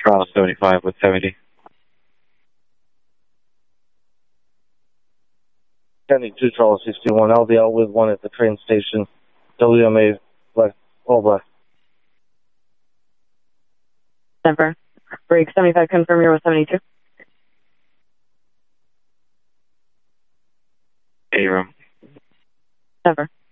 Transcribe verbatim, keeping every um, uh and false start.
Bravo seventy-five with seventy. seventy-two, Charles sixty-one. I'll be out with one at the train station. W M A, Black, all black. Denver. Break seventy-five, confirm you're with seventy-two. A room. Denver.